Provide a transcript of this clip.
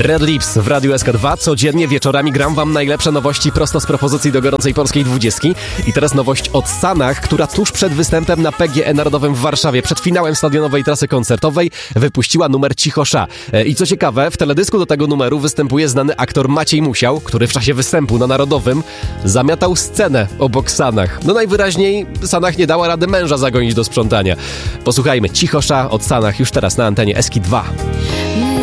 Red Lips w Radiu SK2. Codziennie wieczorami gram wam najlepsze nowości prosto z propozycji do gorącej polskiej 20. I teraz nowość od Sanach, która tuż przed występem na PGE Narodowym w Warszawie, przed finałem stadionowej trasy koncertowej, wypuściła numer Cichosza. I co ciekawe, w teledysku do tego numeru występuje znany aktor Maciej Musiał, który w czasie występu na Narodowym zamiatał scenę obok Sanach. No najwyraźniej Sanach nie dała rady męża zagonić do sprzątania. Posłuchajmy Cichosza od Sanach już teraz na antenie SK2.